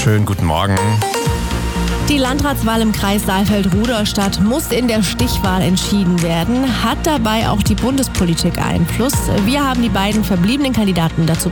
Schönen guten Morgen. Die Landratswahl im Kreis Saalfeld-Rudolstadt muss in der Stichwahl entschieden werden. Hat dabei auch die Bundespolitik Einfluss? Wir haben die beiden verbliebenen Kandidaten dazu